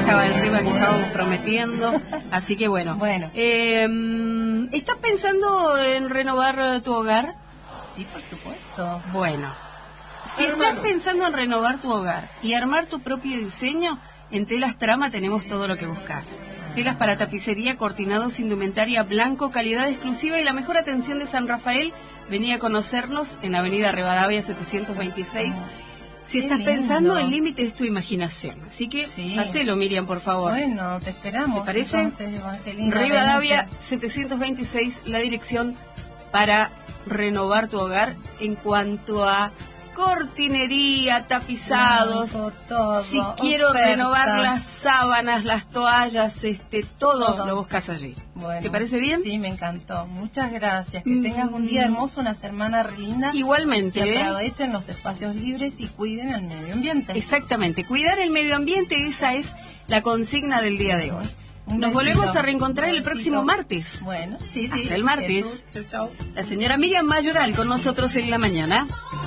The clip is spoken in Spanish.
estaba el tema que estábamos prometiendo, así que bueno. ¿Estás pensando en renovar tu hogar? Sí, por supuesto. Bueno, si estás pensando en renovar tu hogar y armar tu propio diseño, en Telas Trama tenemos todo lo que buscas. Telas para tapicería, cortinados, indumentaria, blanco, calidad exclusiva y la mejor atención de San Rafael. Vení a conocernos en Avenida Rivadavia 726. Si estás pensando, el límite es tu imaginación. Así que hacelo, Miriam, por favor. Bueno, te esperamos. ¿Te parece? Rivadavia 726, la dirección para renovar tu hogar en cuanto a cortinería, tapizados, todo, si quiero renovar las sábanas, las toallas, todo lo buscas allí. Bueno, ¿te parece bien? Sí, me encantó. Muchas gracias. Que tengas un día hermoso, una semana re linda. Igualmente. Que aprovechen los espacios libres y cuiden el medio ambiente. Exactamente. Cuidar el medio ambiente, esa es la consigna del día de hoy. Nos volvemos a reencontrar el próximo martes. Bueno, sí. Hasta el martes. Chau, chau. La señora Miriam Mayoral con nosotros en la mañana.